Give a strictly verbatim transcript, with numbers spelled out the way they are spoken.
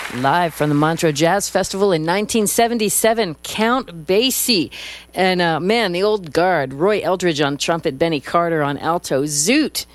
Live from the Montreux Jazz Festival in nineteen seventy-seven, Count Basie. And uh, man, the old guard, Roy Eldridge on trumpet, Benny Carter on alto, Zoot